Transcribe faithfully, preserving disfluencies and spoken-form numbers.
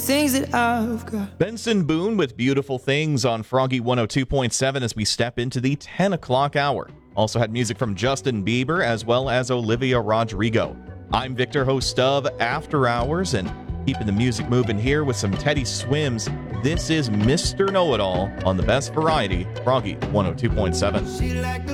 things that I've got. Benson Boone with Beautiful Things on Froggy one oh two point seven as we step into the ten o'clock hour. Also had music from Justin Bieber as well as Olivia Rodrigo. I'm Victor, host of After Hours, and keeping the music moving here with some Teddy Swims. This is Mister Know-It-All on the best variety, Froggy one oh two point seven.